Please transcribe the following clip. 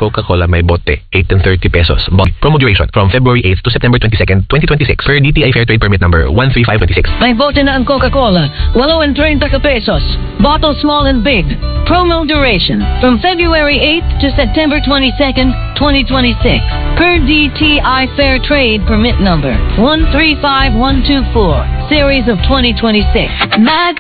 Coca-Cola may bote, 8 and 30 pesos. Promo duration from February 8th to September 22nd, 2026 per DTI Fair Trade Permit number 13526. May bote na ang Coca-Cola, 8 and 30 pesos. Bottle small and big. Promo duration from February 8th to September 22nd, 2026 per DTI Fair Trade Permit number 135124, series of 2026.